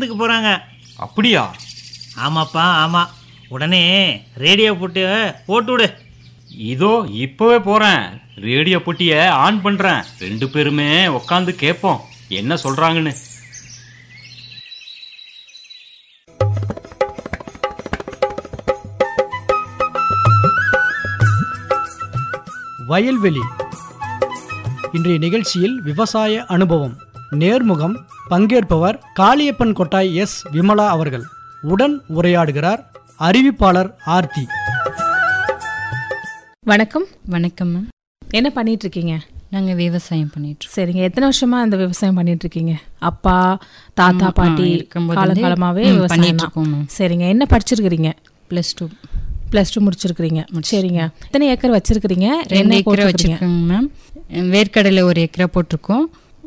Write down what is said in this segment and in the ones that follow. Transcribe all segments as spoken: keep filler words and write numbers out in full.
விருந்துக்கு போகிறாங்க. அப்படியா? ஆமாப்பா ஆமாம். உடனே ரேடியோ போட்டு போட்டு விடு. இதோ இப்போவே போகிறேன். ரேடியோ போட்டியை ஆன் பண்ணுறேன். ரெண்டு பேருமே உட்காந்து கேட்போம் என்ன சொல்கிறாங்கன்னு. வயல்வெளி. இன்றைய நிகழ்ச்சியில் விவசாய அனுபவம் நேர்முகம். பங்கேற்பவர் காளியப்பன் கொட்டாய் எஸ் விமலா அவர்கள். உடன் உரையாடுகிறார் அறிவிப்பாளர் ஆர்த்தி. வணக்கம். வணக்கம் மேம். என்ன பண்ணிட்டு இருக்கீங்க? நாங்கள் விவசாயம் பண்ணிட்டு. சரிங்க. எத்தனை வருஷமா இந்த விவசாயம் பண்ணிட்டு இருக்கீங்க? அப்பா தாத்தா பாட்டி காலகாலமாவே பண்ணிட்டு இருக்கோம். சரிங்க. என்ன படிச்சிருக்கிறீங்க? Plus two plus two முடிச்சிருக்கிறீங்க. சரிங்க. எத்தனை ஏக்கர் வச்சிருக்கிறீங்க? ரெண்டு ஏக்கரை வச்சிருக்கோங்க மேம். வேர்க்கடலை ஒரு ஏக்கரா போட்டிருக்கோம்.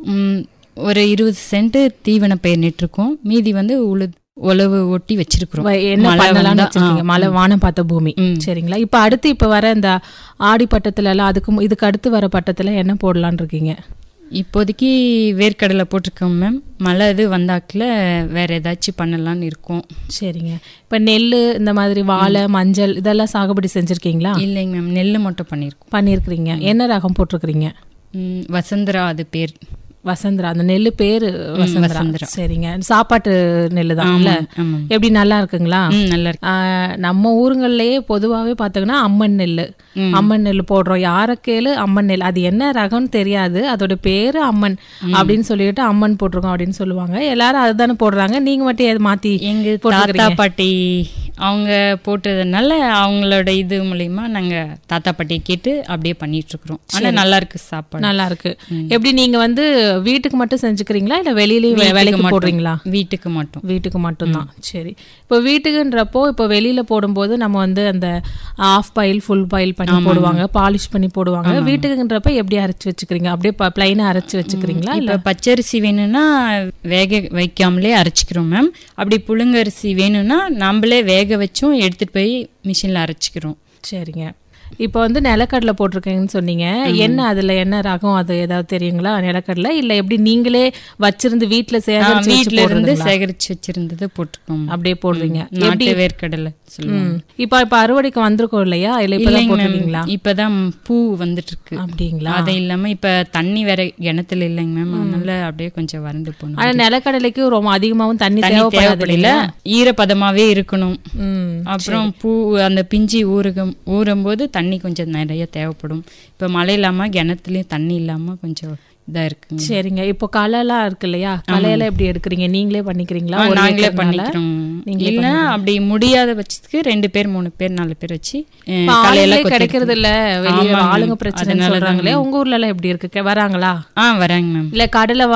ஒரு இருபது சென்ட் தீவன பயிர் நட்டுருக்கோம். மீதி வந்து உழு உழவு ஒட்டி வச்சிருக்கிறோம். என்ன பண்ணலாம்னு வச்சிருக்கீங்க? மழை வானம் பார்த்த பூமி. சரிங்களா. இப்ப அடுத்து இப்ப வர இந்த ஆடி பட்டத்துல எல்லாம் அதுக்கு இதுக்கு அடுத்து வர பட்டத்துல என்ன போடலான் இருக்கீங்க? இப்போதைக்கு வேர்க்கடலை போட்டிருக்கோம் மேம். மழை இது வந்தாக்கில் வேற ஏதாச்சும் பண்ணலான்னு இருக்கோம். சரிங்க. இப்போ நெல் இந்த மாதிரி வாழை மஞ்சள் இதெல்லாம் சாகுபடி செஞ்சுருக்கீங்களா? இல்லைங்க மேம், நெல் மட்டும் பண்ணியிருக்கோம். பண்ணியிருக்கிறீங்க. என்ன ரகம் போட்டிருக்கிறீங்க? வசந்தரா அது பேர். வசந்தரா. அந்த நெல்லு பேரு வசந்தரா. சரிங்க. சாப்பாட்டு நெல்லு தான். எப்படி நல்லா இருக்குங்களா? நல்லா இருக்கு. நம்ம ஊருங்கள்லயே பொதுவாகவே பார்த்தோங்கன்னா அம்மன் நெல் அம்மன் நெல் போடுறோம். யாரக்கேளு அம்மன் நெல். அது என்ன ரகம்னு தெரியாது. அதோட பேரு அம்மன் அப்படின்னு சொல்லிட்டு அம்மன் போட்டிருக்கோம் அப்படின்னு சொல்லுவாங்க. எல்லாரும் அதுதானே போடுறாங்க. நீங்க மட்டும் எது மாத்தி? எங்க தாத்தா பாட்டி அவங்க போட்டதுனால அவங்களோட இது மூலியமா நாங்க தாத்தா பாட்டியை கேட்டு அப்படியே பண்ணிட்டு இருக்கிறோம். ஆனா நல்லா இருக்கு சாப்பாடு. நல்லா இருக்கு. எப்படி நீங்க வந்து வீட்டுக்கு மட்டும் செஞ்சுக்கிறீங்களா இல்ல வெளியிலயும் வேலைக்கு போடுறீங்களா? வீட்டுக்கு மட்டும். வீட்டுக்கு மட்டும் தான். சரி. இப்போ வீட்டுக்குன்றப்போ இப்போ வெளியில போடும்போது நம்ம வந்து அந்த ஆஃப் பாயில் ஃபுல் பாயில் பண்ணி போடுவாங்க, பாலிஷ் பண்ணி போடுவாங்க. வீட்டுக்குன்றப்ப எப்படி அரைச்சு வச்சுக்கிறீங்க? அப்படியே பிளைனா அரைச்சு வச்சுக்கிறீங்களா? இல்ல பச்சரிசி வேணும்னா வேக வைக்காமலே அரைச்சிக்கிறோம் மேம். அப்படி புழுங்கரிசி வேணும்னா நம்மளே வேக வச்சும் எடுத்துட்டு போய் மிஷின்ல அரைச்சிக்கிறோம். சரிங்க. இப்போ வந்து நிலக்கடலை போட்டிருக்கீங்கன்னு சொன்னீங்க. என்ன அதுல என்ன ரகம் அது ஏதாவது தெரியுங்களா? நிலக்கடலை இல்ல எப்படி நீங்களே வச்சிருந்து வீட்டுல சேகரிச்சு வீட்டுல இருந்து சேகரிச்சு வச்சிருந்தது போட்டிருக்கோம். அப்படியே போடுறீங்க. எப்படி வேர்க்கடலை சொல்லுங்க. இப்ப இப்ப அறுவடைக்கு வந்திருக்கோம் இல்லையா? இல்ல இப்பதான் போட்டுருக்கீங்களா? இப்பதான் பூ வந்துட்டு இருக்கு. அப்படிங்களா? அது இல்லாம இப்ப தண்ணி வேற கிணத்துல இல்லைங்க மேம். அதனால அப்படியே கொஞ்சம் வறண்டு போகணும். ஆனா நிலக்கடலைக்கு ரொம்ப அதிகமாவும் தண்ணி தேவைப்படல. ஈரப்பதமாவே இருக்கணும். அப்புறம் பூ அந்த பிஞ்சி ஊறுகம் ஊறும் போது தண்ணி கொஞ்சம் நிறைய தேவைப்படும். இப்ப மழை இல்லாம கிணத்துலயும் தண்ணி இல்லாம கொஞ்சம் இதா இருக்கு. சரிங்க. இப்போ களைலாம் இருக்கு இல்லையா? களையெல்லாம் எப்படி எடுக்கிறீங்க? நீங்களே பண்ணிக்கிறீங்களா? நாங்களே பண்ணிக்கிறோம். இல்ல அப்படி முடியாத பட்சத்துக்கு ரெண்டு பேர் மூணு பேர் நாலு பேர் வச்சு களையெல்லாம் கிடைக்கிறது இல்ல. வெளியே ஆளுங்க பிரச்சனை சொல்றாங்களே. உங்க ஊர்ல எல்லாம் எப்படி இருக்கு? வராங்களா? ஆஹ் வராங்க மேம். இல்ல கடலை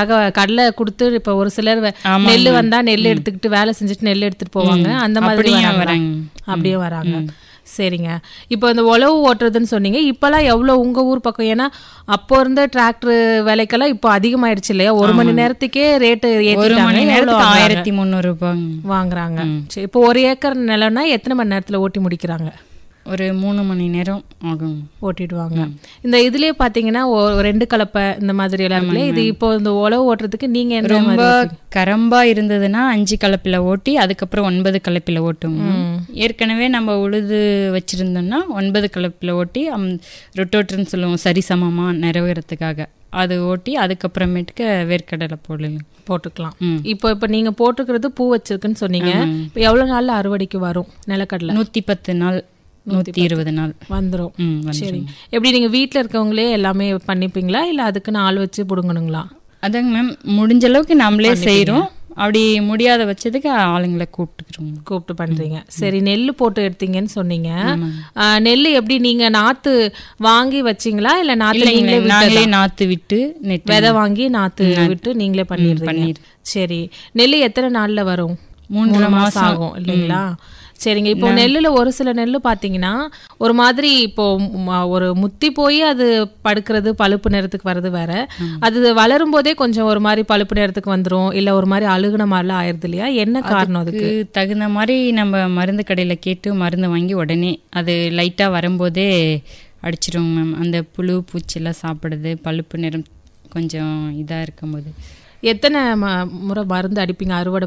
கடலை கொடுத்து இப்ப ஒரு சிலர் நெல்லு வந்தா நெல் எடுத்துக்கிட்டு வேலை செஞ்சுட்டு நெல் எடுத்துட்டு போவாங்க. அந்த மாதிரி வராங்க. அப்படியே வராங்க. சரிங்க. இப்போ இந்த உழவு ஓட்டுறதுன்னு சொன்னீங்க. இப்பெல்லாம் எவ்வளவு உங்க ஊர் பக்கம்? ஏன்னா அப்போ இருந்த டிராக்டர் விலைக்கெல்லாம் இப்போ அதிகமாயிருச்சு இல்லையா? ஒரு மணி நேரத்துக்கே ரேட்டு ஏத்திட்டாங்க. ஆயிரத்தி முந்நூறு ரூபாய் வாங்குறாங்க. சரி. இப்போ ஒரு ஏக்கர் நிலம்னா எத்தனை மணி நேரத்துல ஓட்டி முடிக்கிறாங்க? ஒரு மூணு மணி நேரம் ஆகும் ஓட்டிடுவாங்க. இந்த இதுலயே பாத்தீங்கன்னா ரெண்டு கலப்பை இந்த மாதிரி எல்லாம் இது. இப்போ இந்த உழவு ஓட்டுறதுக்கு நீங்க ரொம்ப கரம்பா இருந்ததுன்னா அஞ்சு கலப்பில ஓட்டி அதுக்கப்புறம் ஒன்பது கலப்பில ஓட்டுவோம். ஏற்கனவே நம்ம உழுது வச்சிருந்தோம்னா ஒன்பது கலப்பில ஓட்டி ரொட்டோட்டர்ன்னு சொல்லுவோம், சரிசமமா நிறைவேறதுக்காக அது ஓட்டி அதுக்கப்புறமேட்டுக்கு வேர்க்கடலை போடலாம் போட்டுக்கலாம். இப்போ இப்போ நீங்க போட்டுக்கிறது பூ வச்சிருக்குன்னு சொன்னீங்க. இப்போ எவ்வளவு நாள்ல அறுவடைக்கு வரும் நிலக்கடலை? நூத்தி பத்து நாள் நூத்தி இருபது நாள் வந்துரும். சரி. எப்படி நீங்க வீட்டுல இருக்கவங்களே எல்லாமே பண்ணிப்பீங்களா இல்ல அதுக்குன்னு ஆள் வச்சு புடுங்கணுங்களா? அதாங்க மேம், முடிஞ்ச அளவுக்கு நம்மளே செய்யறோம். அப்படி முடியாத வச்சதுக்கு ஆளுங்களை கூப்பிட்டுக்கிறோம். கூப்பிட்டு பண்றீங்க. சரி. நெல்லு போட்டு எடுத்தீங்கன்னு சொன்னீங்க. நெல்லு எப்படி நீங்க நாத்து வாங்கி வச்சீங்களா இல்ல நாத்து நாங்களே நாத்து விட்டு விதை வாங்கி நாத்து விட்டு நீங்களே பண்ணிடுறீங்க? சரி. நெல்லு எத்தனை நாள்ல வரும்? மூன்று மாசம் ஆகும் இல்லைங்களா? சரிங்க. இப்போ நெல்லுல ஒரு சில நெல்லு பாத்தீங்கன்னா ஒரு மாதிரி இப்போ ஒரு முத்தி போய் அது படுக்கிறது பழுப்பு நிறத்துக்கு வர்றது வேற. அது வளரும் போதே கொஞ்சம் ஒரு மாதிரி பழுப்பு நிறத்துக்கு வந்துரும், இல்ல ஒரு மாதிரி அழுகுன மாதிரிலாம் ஆயிருது இல்லையா? என்ன காரணம்? அதுக்கு தகுந்த மாதிரி நம்ம மருந்து கடையில கேட்டு மருந்து வாங்கி உடனே அது லைட்டா வரும்போதே அடிச்சிடும் மேம். அந்த புழு பூச்சிலாம் சாப்பிடுது பழுப்பு நிறம் கொஞ்சம் இதா இருக்கும் போது. எத்தனை முறை மருந்து அடிப்பீங்க அறுவடை